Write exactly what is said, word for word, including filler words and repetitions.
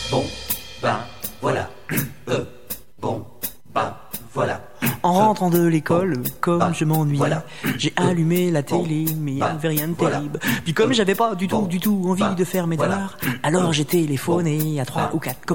Bon, ben, voilà. Euh, bon, ben, voilà. En rentrant de l'école, Bon, comme ben, je m'ennuyais, voilà. j'ai allumé la Bon, télé, mais il n'y ben, avait rien de voilà. terrible. Puis comme Euh, j'avais pas du tout, bon, du tout envie ben, de faire mes voilà. devoirs, alors Euh, j'ai téléphoné bon, à trois ben, ou quatre voilà.